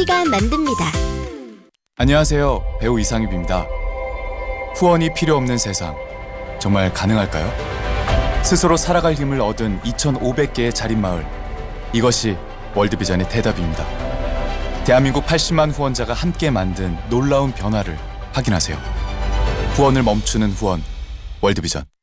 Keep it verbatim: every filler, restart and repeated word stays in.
소리가 만듭니다. 안녕하세요. 배우 이상엽입니다. 후원이 필요 없는 세상, 정말 가능할까요? 스스로 살아갈 힘을 얻은 이천오백 개의 자립마을, 이것이 월드비전의 대답입니다. 대한민국 팔십만 후원자가 함께 만든 놀라운 변화를 확인하세요. 후원을 멈추는 후원, 월드비전.